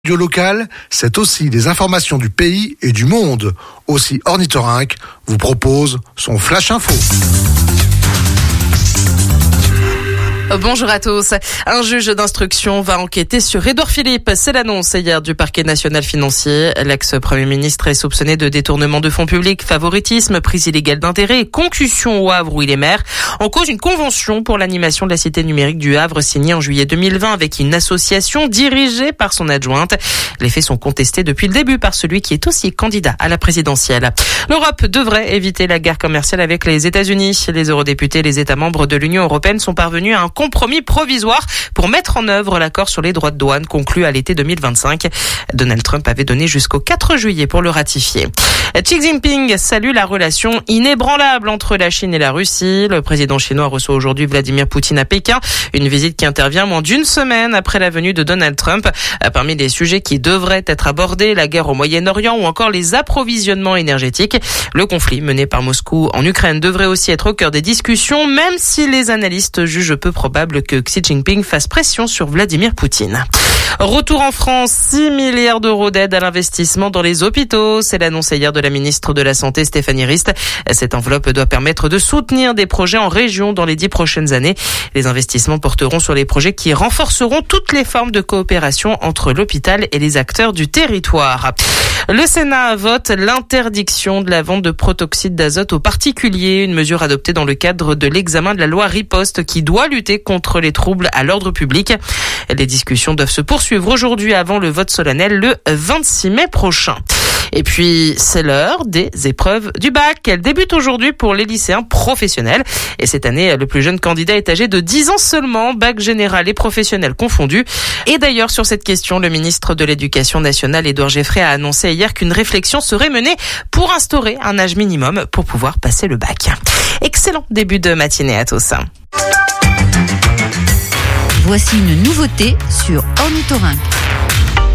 Radio local, c'est aussi des informations du pays et du monde. Aussi Ornithorynque vous propose son Flash Info. Bonjour à tous. Un juge d'instruction va enquêter sur Édouard Philippe. C'est l'annonce hier du parquet national financier. L'ex-premier ministre est soupçonné de détournement de fonds publics, favoritisme, prise illégale d'intérêt et concussion au Havre où il est maire. En cause, une convention pour l'animation de la cité numérique du Havre signée en juillet 2020 avec une association dirigée par son adjointe. Les faits sont contestés depuis le début par celui qui est aussi candidat à la présidentielle. L'Europe devrait éviter la guerre commerciale avec les États-Unis. Les eurodéputés et les États membres de l'Union européenne sont parvenus à un compromis provisoire pour mettre en œuvre l'accord sur les droits de douane conclu à l'été 2025. Donald Trump avait donné jusqu'au 4 juillet pour le ratifier. Xi Jinping salue la relation inébranlable entre la Chine et la Russie. Le président chinois reçoit aujourd'hui Vladimir Poutine à Pékin. Une visite qui intervient moins d'une semaine après la venue de Donald Trump. Parmi les sujets qui devraient être abordés, la guerre au Moyen-Orient ou encore les approvisionnements énergétiques. Le conflit mené par Moscou en Ukraine devrait aussi être au cœur des discussions, même si les analystes jugent peu probable que Xi Jinping fasse pression sur Vladimir Poutine. Retour en France, 6 milliards d'euros d'aide à l'investissement dans les hôpitaux. C'est l'annonce hier de la ministre de la Santé, Stéphanie Rist. Cette enveloppe doit permettre de soutenir des projets en région dans les 10 prochaines années. Les investissements porteront sur les projets qui renforceront toutes les formes de coopération entre l'hôpital et les acteurs du territoire. Le Sénat vote l'interdiction de la vente de protoxyde d'azote aux particuliers, une mesure adoptée dans le cadre de l'examen de la loi Riposte qui doit lutter contre les troubles à l'ordre public. Les discussions doivent se poursuivre aujourd'hui avant le vote solennel le 26 mai prochain. Et puis, c'est l'heure des épreuves du bac. Elles débutent aujourd'hui pour les lycéens professionnels. Et cette année, le plus jeune candidat est âgé de 10 ans seulement, bac général et professionnel confondus. Et d'ailleurs, sur cette question, le ministre de l'Éducation nationale, Édouard Geoffrey, a annoncé hier qu'une réflexion serait menée pour instaurer un âge minimum pour pouvoir passer le bac. Excellent début de matinée à tous. Voici une nouveauté sur Ornithorynque.